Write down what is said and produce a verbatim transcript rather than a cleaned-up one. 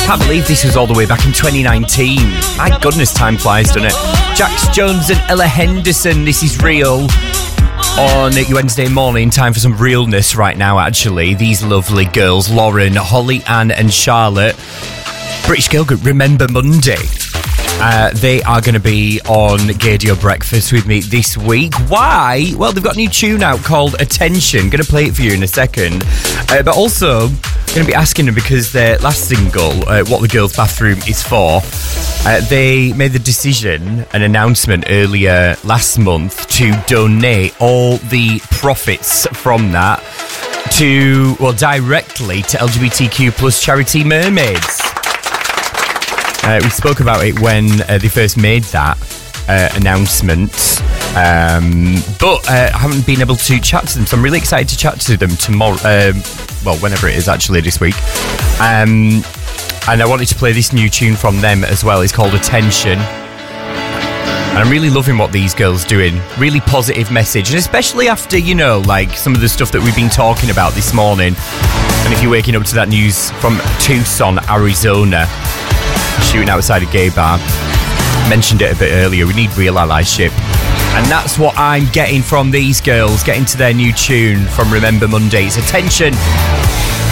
Can't believe this was all the way back in twenty nineteen. My goodness, time flies, doesn't it? Jax Jones and Ella Henderson, This Is Real. On your Wednesday morning, time for some realness right now, actually. These lovely girls, Lauren, Holly Ann and Charlotte. British girl group Remember Monday. Uh, they are going to be on Gaydio Breakfast with me this week. Why? Well, they've got a new tune out called Attention. Going to play it for you in a second. Uh, but also, going to be asking them because their last single, uh, What the Girls' Bathroom Is For, uh, they made the decision, an announcement earlier last month, to donate all the profits from that to, well, directly to L G B T Q plus charity Mermaids. Uh, we spoke about it when uh, they first made that uh, announcement, um, but uh, I haven't been able to chat to them, so I'm really excited to chat to them tomorrow, um, well, whenever it is actually this week. Um, and I wanted to play this new tune from them as well. It's called Attention. And I'm really loving what these girls doing. Really positive message, and especially after, you know, like some of the stuff that we've been talking about this morning. And if you're waking up to that news from Tucson, Arizona, shooting outside a gay bar, mentioned it a bit earlier, we need real allyship, and that's what I'm getting from these girls, getting to their new tune from Remember Mondays. Attention.